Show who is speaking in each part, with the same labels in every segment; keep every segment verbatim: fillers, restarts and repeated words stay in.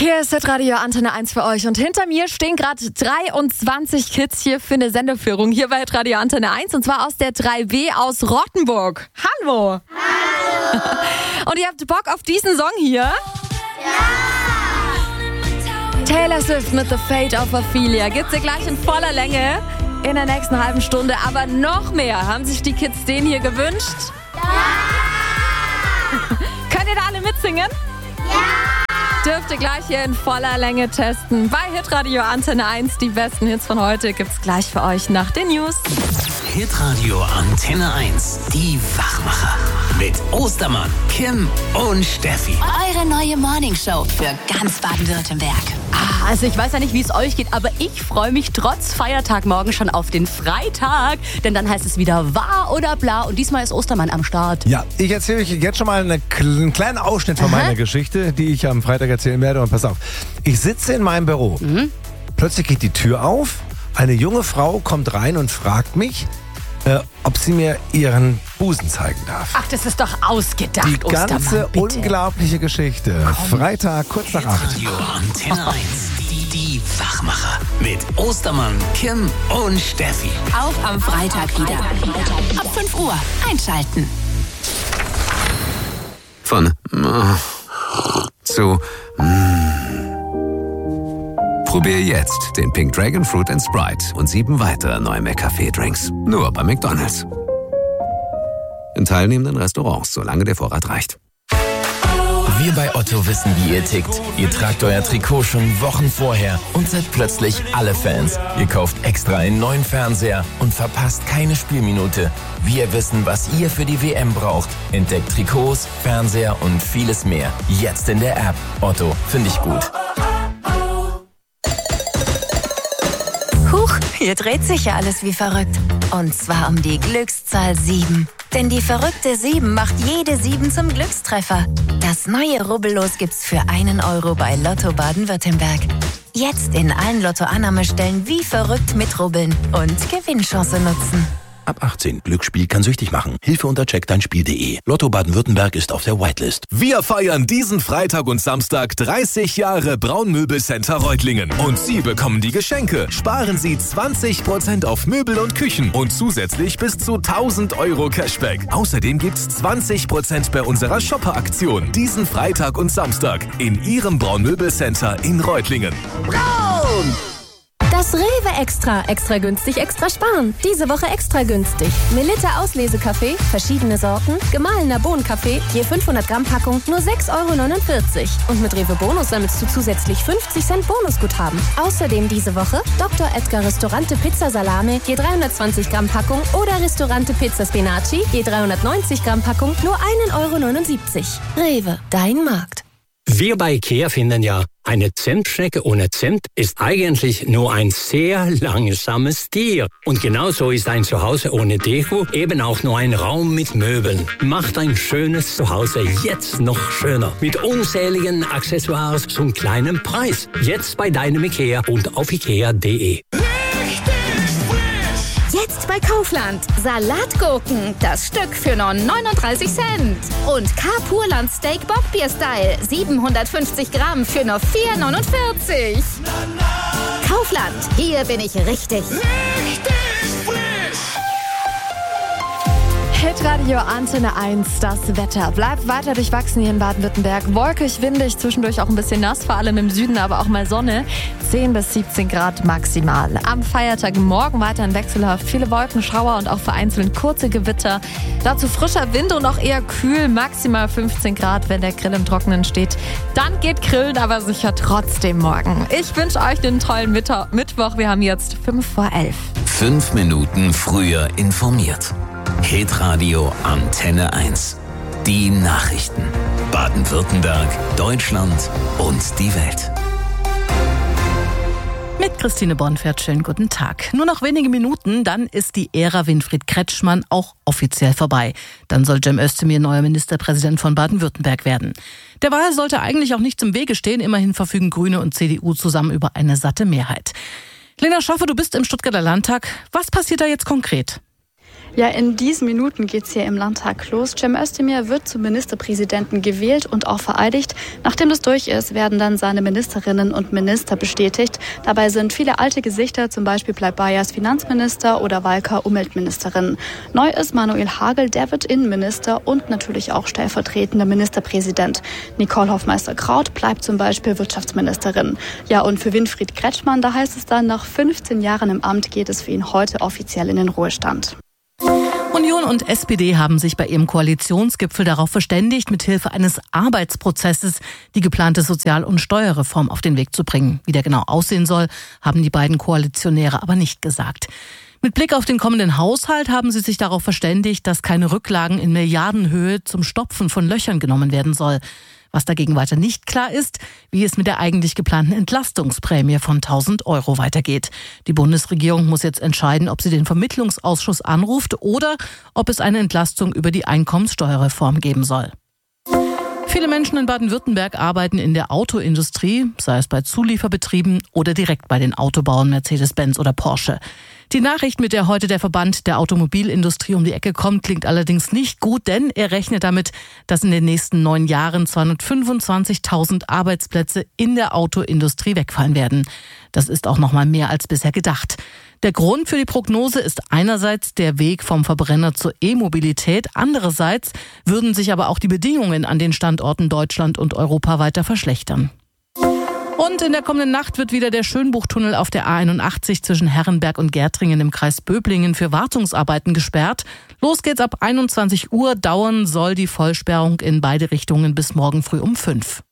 Speaker 1: Hier ist Radio Antenne eins für euch und hinter mir stehen gerade dreiundzwanzig Kids hier für eine Sendeführung hier bei Radio Antenne eins und zwar aus der drei W aus Rottenburg. Hallo! Hallo! Und ihr habt Bock auf diesen Song hier?
Speaker 2: Ja!
Speaker 1: Taylor Swift mit The Fate of Ophelia gibt's hier gleich in voller Länge in der nächsten halben Stunde. Aber noch mehr haben sich die Kids den hier gewünscht.
Speaker 2: Ja!
Speaker 1: Könnt ihr da alle mitsingen?
Speaker 2: Ja!
Speaker 1: Dürft ihr gleich hier in voller Länge testen. Bei Hitradio Antenne eins. Die besten Hits von heute gibt's gleich für euch nach den News.
Speaker 3: Hitradio Antenne eins. Die Wachmacher. Mit Ostermann, Kim und Steffi.
Speaker 4: Eure neue Morningshow für ganz Baden-Württemberg.
Speaker 5: Ah, also ich weiß ja nicht, wie es euch geht, aber ich freue mich trotz Feiertag morgen schon auf den Freitag. Denn dann heißt es wieder wahr oder bla und diesmal ist Ostermann am Start.
Speaker 6: Ja, ich erzähle euch jetzt schon mal eine, einen kleinen Ausschnitt von
Speaker 5: Aha.
Speaker 6: meiner Geschichte, die ich am Freitag erzählen werde. Und pass auf, ich sitze in meinem Büro.
Speaker 5: Mhm.
Speaker 6: Plötzlich geht die Tür auf. Eine junge Frau kommt rein und fragt mich, äh, ob sie mir ihren Busen zeigen darf.
Speaker 5: Ach, das ist doch ausgedacht,
Speaker 6: Die ganze
Speaker 5: Ostermann, bitte.
Speaker 6: unglaubliche Geschichte. Freitag, kurz nach acht.
Speaker 3: Hitradio Antenne eins. Die, die Wachmacher. Mit Ostermann, Kim und Steffi.
Speaker 4: Auch am Freitag wieder. Ab fünf Uhr einschalten.
Speaker 3: Von äh, zu mm. Probier jetzt den Pink Dragon Fruit and Sprite und sieben weitere neue McCafé-Drinks. Nur bei McDonald's. In teilnehmenden Restaurants, solange der Vorrat reicht.
Speaker 7: Wir bei Otto wissen, wie ihr tickt. Ihr tragt euer Trikot schon Wochen vorher und seid plötzlich alle Fans. Ihr kauft extra einen neuen Fernseher und verpasst keine Spielminute. Wir wissen, was ihr für die W M braucht. Entdeckt Trikots, Fernseher und vieles mehr. Jetzt in der App. Otto, finde ich gut.
Speaker 4: Huch, hier dreht sich ja alles wie verrückt. Und zwar um die Glückszahl sieben. Denn die verrückte sieben macht jede sieben zum Glückstreffer. Das neue Rubbellos gibt's für einen Euro bei Lotto Baden-Württemberg. Jetzt in allen Lotto-Annahmestellen wie verrückt mitrubbeln und Gewinnchance nutzen.
Speaker 8: Ab achtzehn. Glücksspiel kann süchtig machen. Hilfe unter check dein spiel punkt de. Lotto Baden-Württemberg ist auf der Whitelist.
Speaker 9: Wir feiern diesen Freitag und Samstag dreißig Jahre Braunmöbelcenter Reutlingen. Und Sie bekommen die Geschenke. Sparen Sie zwanzig Prozent auf Möbel und Küchen und zusätzlich bis zu tausend Euro Cashback. Außerdem gibt's zwanzig Prozent bei unserer Shopper-Aktion. Diesen Freitag und Samstag in Ihrem Braunmöbelcenter in Reutlingen.
Speaker 10: Braun! Das Rewe Extra. Extra günstig, extra sparen. Diese Woche extra günstig. Melitta Auslesekaffee, verschiedene Sorten, gemahlener Bohnenkaffee, je fünfhundert Gramm Packung, nur sechs Euro neunundvierzig. Und mit Rewe Bonus sammelst du zusätzlich fünfzig Cent Bonusguthaben. Außerdem diese Woche Doktor Edgar Restaurante Pizza Salame, je dreihundertzwanzig Gramm Packung oder Restaurante Pizza Spinaci, je dreihundertneunzig Gramm Packung, nur ein Euro neunundsiebzig. Rewe, dein Markt.
Speaker 11: Wir bei IKEA finden ja, eine Zentschnecke ohne Zimt ist eigentlich nur ein sehr langsames Tier. Und genauso ist ein Zuhause ohne Deko eben auch nur ein Raum mit Möbeln. Macht ein schönes Zuhause jetzt noch schöner. Mit unzähligen Accessoires zum kleinen Preis. Jetzt bei deinem IKEA und auf ikea punkt de.
Speaker 12: Jetzt bei Kaufland. Salatgurken, das Stück für nur neununddreißig Cent. Und K-Purland Steak Bockbier Style, siebenhundertfünfzig Gramm für nur vier neunundvierzig. Kaufland, hier bin ich richtig. Richtig frisch.
Speaker 1: Hitradio Antenne eins, das Wetter bleibt weiter durchwachsen hier in Baden-Württemberg. Wolkig, windig, zwischendurch auch ein bisschen nass, vor allem im Süden, aber auch mal Sonne. zehn bis siebzehn Grad maximal. Am Feiertag morgen weiterhin wechselhaft, viele Wolken, Schauer und auch vereinzelt kurze Gewitter. Dazu frischer Wind und auch eher kühl, maximal fünfzehn Grad, wenn der Grill im Trockenen steht. Dann geht Grillen aber sicher trotzdem morgen. Ich wünsche euch einen tollen Mittwoch. Wir haben jetzt fünf vor elf.
Speaker 3: Fünf Minuten früher informiert. Hitradio Antenne eins. Die Nachrichten. Baden-Württemberg, Deutschland und die Welt.
Speaker 13: Mit Christine Bonfert, schönen guten Tag. Nur noch wenige Minuten, dann ist die Ära Winfried Kretschmann auch offiziell vorbei. Dann soll Cem Özdemir neuer Ministerpräsident von Baden-Württemberg werden. Der Wahl sollte eigentlich auch nichts im Wege stehen. Immerhin verfügen Grüne und C D U zusammen über eine satte Mehrheit. Lena Schaffer, du bist im Stuttgarter Landtag. Was passiert da jetzt konkret?
Speaker 14: Ja, in diesen Minuten geht's hier im Landtag los. Cem Özdemir wird zum Ministerpräsidenten gewählt und auch vereidigt. Nachdem das durch ist, werden dann seine Ministerinnen und Minister bestätigt. Dabei sind viele alte Gesichter, zum Beispiel bleibt Bayers Finanzminister oder Walker Umweltministerin. Neu ist Manuel Hagel, der wird Innenminister und natürlich auch stellvertretender Ministerpräsident. Nicole Hofmeister-Kraut bleibt zum Beispiel Wirtschaftsministerin. Ja, und für Winfried Kretschmann, da heißt es dann, nach fünfzehn Jahren im Amt geht es für ihn heute offiziell in den Ruhestand.
Speaker 13: Union und S P D haben sich bei ihrem Koalitionsgipfel darauf verständigt, mithilfe eines Arbeitsprozesses die geplante Sozial- und Steuerreform auf den Weg zu bringen. Wie der genau aussehen soll, haben die beiden Koalitionäre aber nicht gesagt. Mit Blick auf den kommenden Haushalt haben sie sich darauf verständigt, dass keine Rücklagen in Milliardenhöhe zum Stopfen von Löchern genommen werden soll. Was dagegen weiter nicht klar ist, wie es mit der eigentlich geplanten Entlastungsprämie von tausend Euro weitergeht. Die Bundesregierung muss jetzt entscheiden, ob sie den Vermittlungsausschuss anruft oder ob es eine Entlastung über die Einkommenssteuerreform geben soll. Viele Menschen in Baden-Württemberg arbeiten in der Autoindustrie, sei es bei Zulieferbetrieben oder direkt bei den Autobauern Mercedes-Benz oder Porsche. Die Nachricht, mit der heute der Verband der Automobilindustrie um die Ecke kommt, klingt allerdings nicht gut, denn er rechnet damit, dass in den nächsten neun Jahren zweihundertfünfundzwanzigtausend Arbeitsplätze in der Autoindustrie wegfallen werden. Das ist auch noch mal mehr als bisher gedacht. Der Grund für die Prognose ist einerseits der Weg vom Verbrenner zur E-Mobilität, andererseits würden sich aber auch die Bedingungen an den Standorten Deutschland und Europa weiter verschlechtern. Und in der kommenden Nacht wird wieder der Schönbuchtunnel auf der A einundachtzig zwischen Herrenberg und Gärtringen im Kreis Böblingen für Wartungsarbeiten gesperrt. Los geht's ab einundzwanzig Uhr. Dauern soll die Vollsperrung in beide Richtungen bis morgen früh um fünf.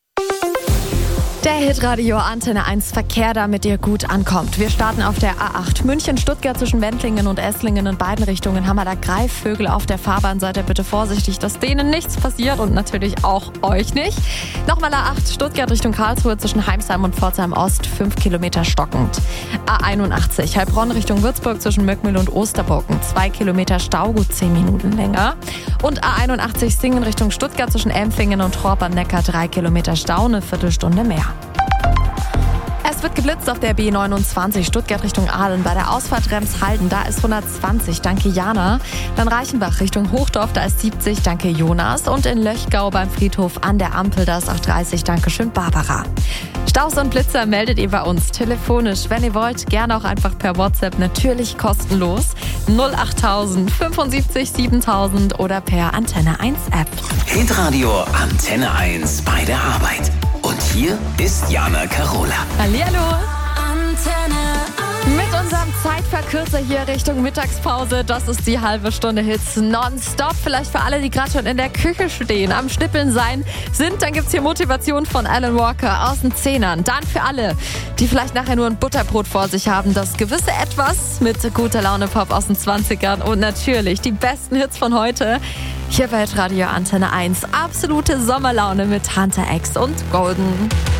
Speaker 1: Der Hitradio Antenne eins Verkehr, damit ihr gut ankommt. Wir starten auf der A acht München-Stuttgart zwischen Wendlingen und Esslingen. In beiden Richtungen haben wir da Greifvögel auf der Fahrbahn. Seid ihr bitte vorsichtig, dass denen nichts passiert und natürlich auch euch nicht. Nochmal A acht Stuttgart Richtung Karlsruhe zwischen Heimsheim und Pforzheim Ost, fünf Kilometer stockend. A einundachtzig Heilbronn Richtung Würzburg zwischen Möckmühl und Osterburgen, zwei Kilometer Stau, gut zehn Minuten länger. Und A einundachtzig Singen Richtung Stuttgart zwischen Empfingen und Trorp am Neckar, drei Kilometer Stau, eine Viertelstunde mehr. Es wird geblitzt auf der B neunundzwanzig Stuttgart Richtung Aalen. Bei der Ausfahrt Remshalden, da ist hundertzwanzig, danke Jana. Dann Reichenbach Richtung Hochdorf, da ist siebzig, danke Jonas. Und in Löchgau beim Friedhof an der Ampel, da ist auch dreißig, danke schön Barbara. Staus und Blitzer meldet ihr bei uns telefonisch. Wenn ihr wollt, gerne auch einfach per WhatsApp, natürlich kostenlos. null achttausend fünfundsiebzig siebentausend oder per Antenne eins App.
Speaker 15: Hitradio Antenne eins bei der Arbeit. Und hier ist Jana Karola.
Speaker 1: Hallihallo. Mit unserem Zeitverkürzer hier Richtung Mittagspause. Das ist die halbe Stunde Hits nonstop. Vielleicht für alle, die gerade schon in der Küche stehen, am Schnippeln sein sind. Dann gibt's hier Motivation von Alan Walker aus den Zehnern. Dann für alle, die vielleicht nachher nur ein Butterbrot vor sich haben. Das gewisse Etwas mit guter Laune Pop aus den zwanzigern. Und natürlich die besten Hits von heute. Hier bei Radio Antenne eins. Absolute Sommerlaune mit Hunter X und Golden.